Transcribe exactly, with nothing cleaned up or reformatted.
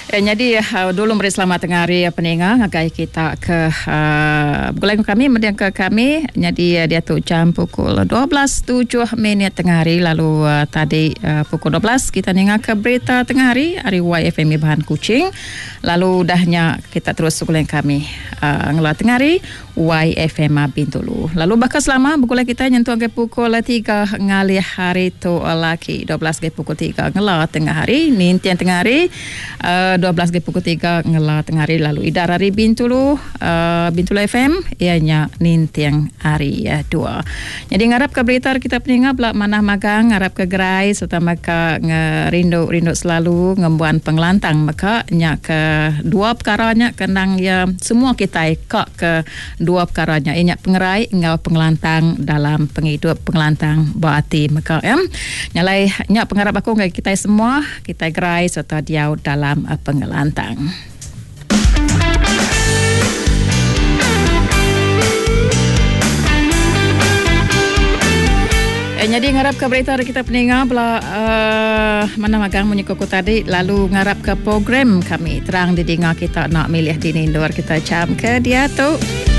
Eh, jadi uh, dulu beri selamat tengah hari peninga ngagai kita ke uh, bulan kami mending ke kami. Jadi uh, dia tu jam pukul dua belas tujuh minit tengah hari. Lalu uh, tadi uh, pukul dua belas kita ninga ke berita tengah hari hari Y F M Bahan Kuching. Lalu dahnya kita terus bulan kami uh, ngelah tengah hari Y F M Bintulu. Lalu bakal selama bulan kita nyentuh ke pukul tiga ngalih hari tu laki dua belas ke pukul tiga ngelah tengah hari nintian tengah hari uh, dua belas ke pukul tiga ngelah tengah hari. Lalu idar hari Bintulu uh, Bintulu F M ianya nintiang hari ya dua. Jadi ngarap ke berita kita peninga belak manah magang ngarap ke gerai serta maka ngerindu-rindu selalu ngembuan pengelantang maka nya ke dua perkaranya kenang ya semua kita ikak ke dua perkaranya inya pengerai ngau pengelantang dalam penghidup pengelantang berarti maka ya nyalai nya pengarap aku ngai kita semua kita gerai serta dia dalam uh, pengelantang. Eh, jadi ngarap ke berita kita peninga bela uh, mana magang menyekuku tadi lalu ngarap ke program kami terang di dengar kita nak milih di Indor kita jam ke dia tu